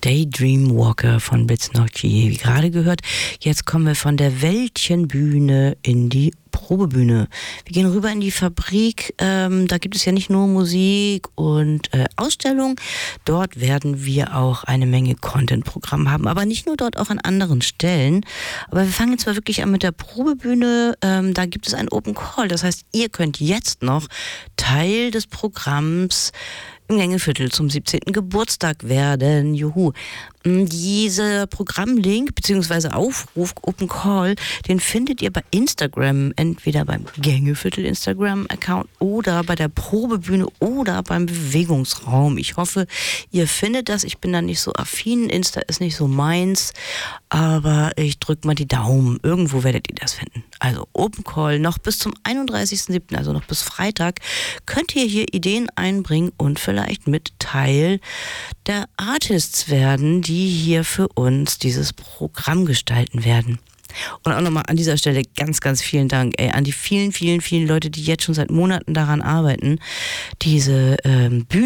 Daydream Walker von Blitz Noctier, wie gerade gehört. Jetzt kommen wir von der Wäldchenbühne in die Probebühne. Wir gehen rüber in die Fabrik. Da gibt es ja nicht nur Musik und Ausstellung. Dort werden wir auch eine Menge Content-Programm haben, aber nicht nur dort, auch an anderen Stellen. Aber wir fangen jetzt mal wirklich an mit der Probebühne. Da gibt es einen Open Call. Das heißt, ihr könnt jetzt noch Teil des Programms im Gängeviertel zum 17. Geburtstag werden. Juhu. Dieser Programmlink bzw. Aufruf Open Call, den findet ihr bei Instagram, entweder beim Gängeviertel Instagram-Account oder bei der Probebühne oder beim Bewegungsraum. Ich hoffe, ihr findet das. Ich bin da nicht so affin. Insta ist nicht so meins, aber ich drücke mal die Daumen. Irgendwo werdet ihr das finden. Also Open Call noch bis zum 31.07., also noch bis Freitag, könnt ihr hier Ideen einbringen und vielleicht mit Teil der Artists werden, die hier für uns dieses Programm gestalten werden. Und auch nochmal an dieser Stelle ganz, ganz vielen Dank an die vielen, vielen, vielen Leute, die jetzt schon seit Monaten daran arbeiten, diese Bühne